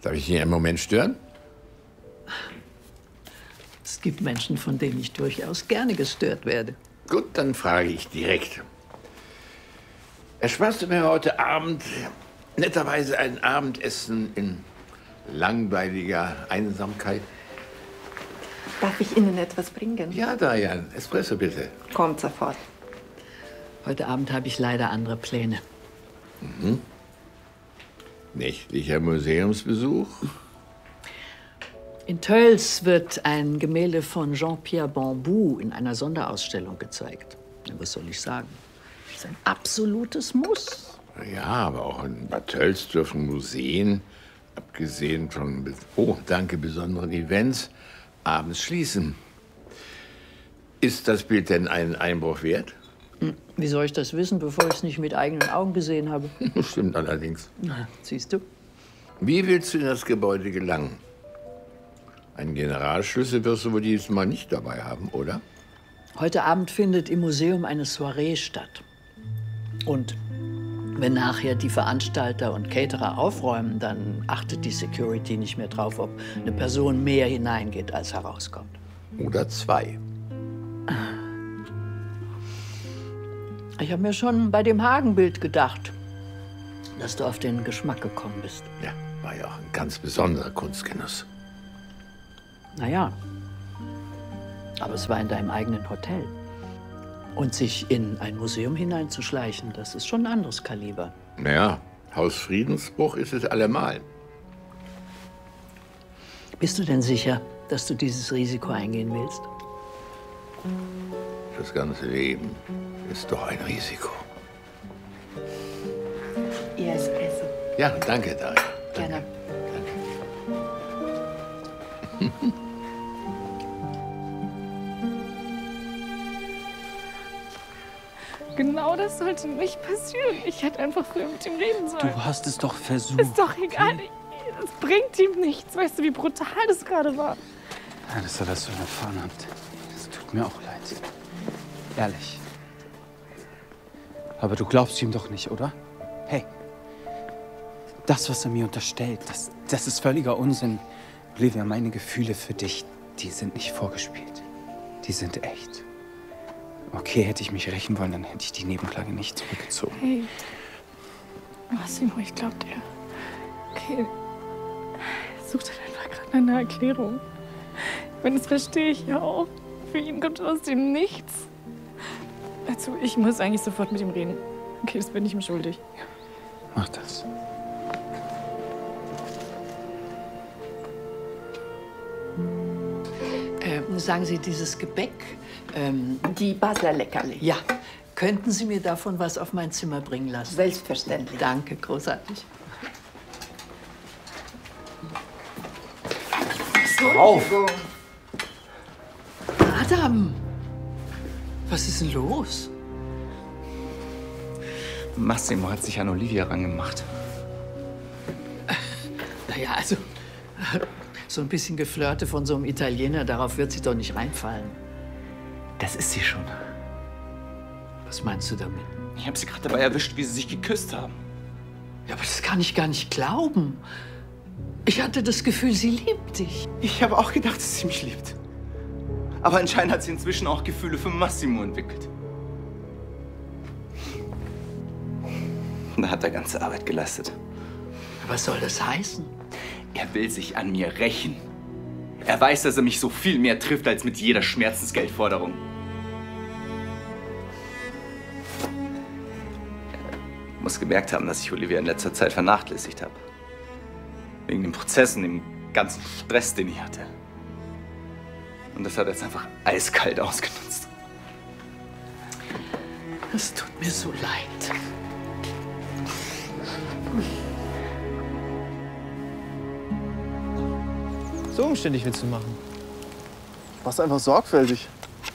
Darf ich hier einen Moment stören? Es gibt Menschen, von denen ich durchaus gerne gestört werde. Gut, dann frage ich direkt. Ersparst du mir heute Abend netterweise ein Abendessen in langweiliger Einsamkeit? Darf ich Ihnen etwas bringen? Ja, Diane. Espresso bitte. Kommt sofort. Heute Abend habe ich leider andere Pläne. Mhm. Nächtlicher Museumsbesuch? In Tölz wird ein Gemälde von Jean-Pierre Bambou in einer Sonderausstellung gezeigt. Was soll ich sagen? Das ist ein absolutes Muss. Ja, aber auch in Bad Tölz dürfen Museen, abgesehen von besonderen Events, abends schließen. Ist das Bild denn einen Einbruch wert? Wie soll ich das wissen, bevor ich es nicht mit eigenen Augen gesehen habe? Stimmt allerdings. Na, siehst du? Wie willst du in das Gebäude gelangen? Einen Generalschlüssel wirst du wohl dieses Mal nicht dabei haben, oder? Heute Abend findet im Museum eine Soiree statt. Und wenn nachher die Veranstalter und Caterer aufräumen, dann achtet die Security nicht mehr drauf, ob eine Person mehr hineingeht, als herauskommt. Oder zwei. Ich habe mir schon bei dem Hagenbild gedacht, dass du auf den Geschmack gekommen bist. Ja, war ja auch ein ganz besonderer Kunstgenuss. Naja, aber es war in deinem eigenen Hotel. Und sich in ein Museum hineinzuschleichen, das ist schon ein anderes Kaliber. Naja, Haus Friedensbruch ist es allemal. Bist du denn sicher, dass du dieses Risiko eingehen willst? Das ganze Leben ist doch ein Risiko. Ihr Espresso. Ja, danke, Daniel. Gerne. Genau das sollte nicht passieren. Ich hätte einfach früher mit ihm reden sollen. Du hast es doch versucht. Ist doch egal. Das bringt ihm nichts. Weißt du, wie brutal das gerade war? Ja, dass er das so erfahren hat. Das tut mir auch leid. Ehrlich. Aber du glaubst ihm doch nicht, oder? Hey. Das, was er mir unterstellt, das ist völliger Unsinn. Olivia, meine Gefühle für dich, die sind nicht vorgespielt. Die sind echt. Okay, hätte ich mich rächen wollen, dann hätte ich die Nebenklage nicht zurückgezogen. Hey, Massimo, ich glaub dir. Okay, such dann einfach gerade eine Erklärung. Das verstehe ich ja auch. Für ihn kommt aus dem Nichts. Also, ich muss eigentlich sofort mit ihm reden. Okay, das bin ich ihm schuldig. Ja, mach das. Sagen Sie, dieses Gebäck, Die Basler Leckerli. ja, könnten Sie mir davon was auf mein Zimmer bringen lassen? Selbstverständlich. Danke, großartig. Auf! Adam, was ist denn los? Massimo hat sich an Olivia rangemacht. Naja, also, so ein bisschen Geflirte von so einem Italiener, darauf wird sie doch nicht reinfallen. Das ist sie schon. Was meinst du damit? Ich habe sie gerade dabei erwischt, wie sie sich geküsst haben. Ja, aber das kann ich gar nicht glauben. Ich hatte das Gefühl, sie liebt dich. Ich habe auch gedacht, dass sie mich liebt. Aber anscheinend hat sie inzwischen auch Gefühle für Massimo entwickelt. Da hat er ganze Arbeit geleistet. Was soll das heißen? Er will sich an mir rächen. Er weiß, dass er mich so viel mehr trifft als mit jeder Schmerzensgeldforderung. Er muss gemerkt haben, dass ich Olivia in letzter Zeit vernachlässigt habe. Wegen den Prozessen, dem ganzen Stress, den ich hatte. Und das hat er jetzt einfach eiskalt ausgenutzt. Es tut mir so leid. So umständlich willst du machen. Mach's einfach sorgfältig.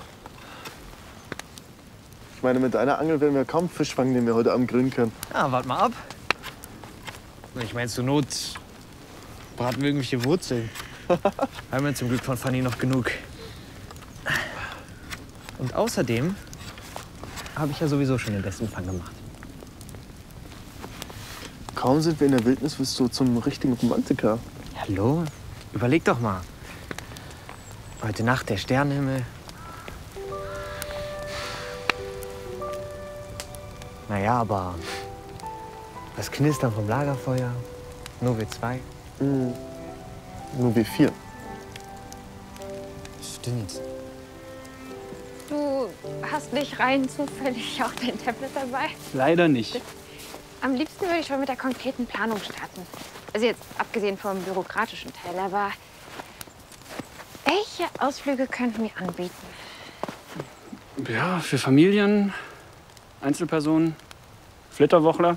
Ich meine, mit einer Angel werden wir kaum Fisch fangen, den wir heute Abend grillen können. Ja, wart mal ab. Ich meine, zur Not braten wir irgendwelche Wurzeln. Haben wir zum Glück von Fanny noch genug. Und außerdem habe ich ja sowieso schon den besten Fang gemacht. Kaum sind wir in der Wildnis, wirst du zum richtigen Romantiker. Hallo? Überleg doch mal. Heute Nacht der Sternenhimmel. Naja, aber das Knistern vom Lagerfeuer, nur wir zwei. Nur wir 4. Stimmt. Du hast nicht rein zufällig auch dein Tablet dabei? Leider nicht. Am liebsten würde ich schon mit der konkreten Planung starten. Also jetzt abgesehen vom bürokratischen Teil, aber welche Ausflüge könnten wir anbieten? Ja, für Familien, Einzelpersonen, Flitterwochler.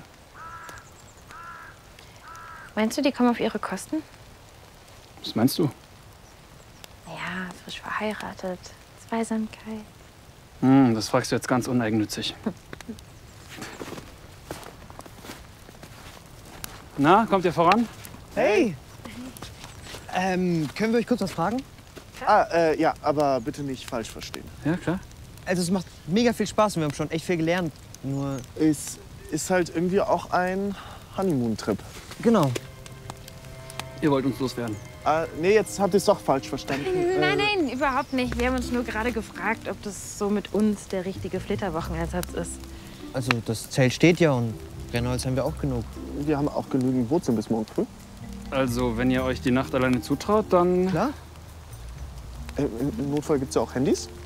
Meinst du, die kommen auf ihre Kosten? Was meinst du? Ja, frisch verheiratet, Zweisamkeit. Das fragst du jetzt ganz uneigennützig. Na, kommt ihr voran? Hey! Können wir euch kurz was fragen? Ja, aber bitte nicht falsch verstehen. Ja, klar. Also es macht mega viel Spaß und wir haben schon echt viel gelernt. Nur... Es ist halt irgendwie auch ein Honeymoon-Trip. Genau. Ihr wollt uns loswerden. Nee, jetzt habt ihr es doch falsch verstanden. Nein, nein, überhaupt nicht. Wir haben uns nur gerade gefragt, ob das so mit uns der richtige Flitterwochenersatz ist. Also das Zelt steht ja und Brennholz haben wir auch genug. Wir haben auch genügend Wurzeln bis morgen früh. Also, wenn ihr euch die Nacht alleine zutraut, dann... Klar? Im Notfall gibt's ja auch Handys.